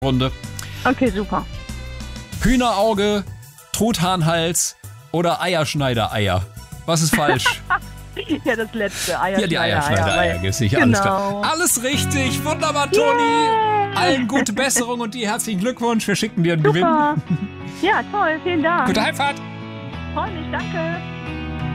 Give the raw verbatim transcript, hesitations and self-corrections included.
Runde. Okay, super. Hühnerauge, Truthahnhals oder Eierschneider-Eier? Was ist falsch? Ja, das letzte. Eierschneider, Ja, die Eierschneider-Eier, Eier. sicher. Genau. Alles klar. Alles richtig. Wunderbar, Toni. Yeah. Allen gute Besserung und dir herzlichen Glückwunsch. Wir schicken dir einen Super. Gewinn. Ja, toll. Vielen Dank. Gute Heimfahrt. Freue mich. Danke.